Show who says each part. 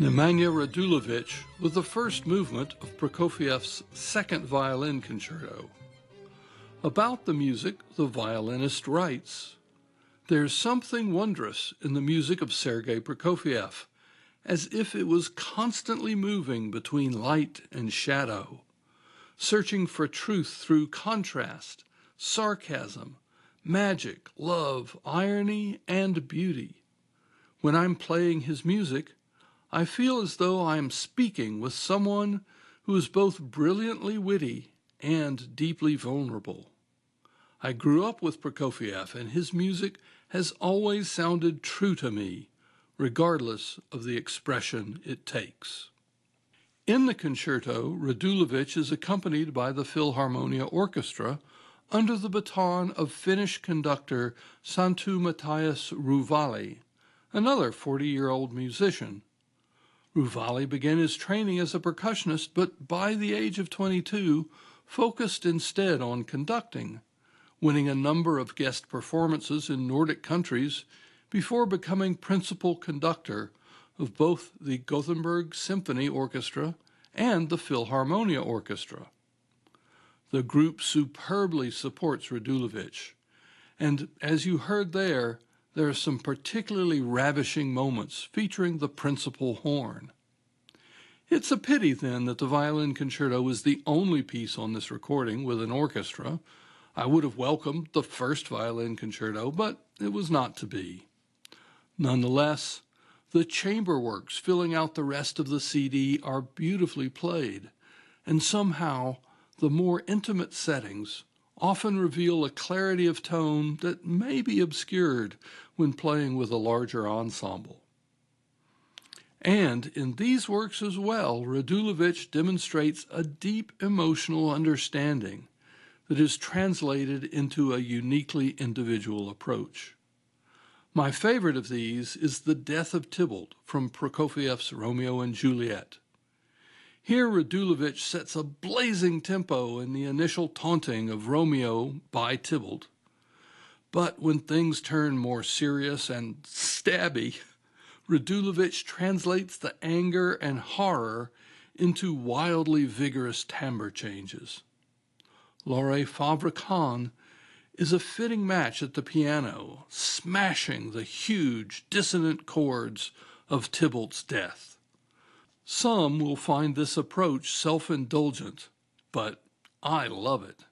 Speaker 1: Nemanja Radulović with the first movement of Prokofiev's second violin concerto. About the music, the violinist writes, "There's something wondrous in the music of Sergei Prokofiev, as if it was constantly moving between light and shadow, searching for truth through contrast, sarcasm, magic, love, irony, and beauty. When I'm playing his music, I feel as though I am speaking with someone who is both brilliantly witty and deeply vulnerable. I grew up with Prokofiev, and his music has always sounded true to me, regardless of the expression it takes." In the concerto, Radulović is accompanied by the Philharmonia Orchestra under the baton of Finnish conductor Santtu Matthias Ruuvali, another 40-year-old musician. Ruuvali began his training as a percussionist, but by the age of 22, focused instead on conducting, winning a number of guest performances in Nordic countries before becoming principal conductor of both the Gothenburg Symphony Orchestra and the Philharmonia Orchestra. The group superbly supports Radulović, and as you heard there are some particularly ravishing moments featuring the principal horn. It's a pity, then, that the violin concerto is the only piece on this recording with an orchestra. I would have welcomed the first violin concerto, but it was not to be. Nonetheless, the chamber works filling out the rest of the CD are beautifully played, and somehow the more intimate settings often reveal a clarity of tone that may be obscured when playing with a larger ensemble. And in these works as well, Radulović demonstrates a deep emotional understanding that is translated into a uniquely individual approach. My favorite of these is The Death of Tybalt from Prokofiev's Romeo and Juliet. Here Radulović sets a blazing tempo in the initial taunting of Romeo by Tybalt. But when things turn more serious and stabby, Radulović translates the anger and horror into wildly vigorous timbre changes. Laure Favre-Kahn is a fitting match at the piano, smashing the huge, dissonant chords of Tybalt's death. Some will find this approach self-indulgent, but I love it.